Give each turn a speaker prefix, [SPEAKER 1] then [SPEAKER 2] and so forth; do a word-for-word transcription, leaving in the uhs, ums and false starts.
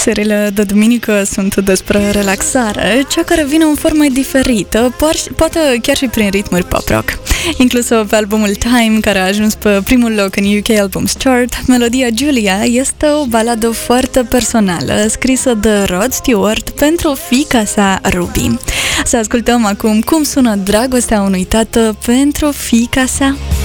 [SPEAKER 1] Serile de duminică sunt despre relaxare, cea care vine în formă diferită, poate chiar și prin ritmuri pop rock. Inclusă pe albumul Time, care a ajuns pe primul loc în U K Albums Chart, melodia Julia este o baladă foarte personală, scrisă de Rod Stewart pentru fiica sa Ruby. Să ascultăm acum cum sună dragostea unui tată pentru fiica sa.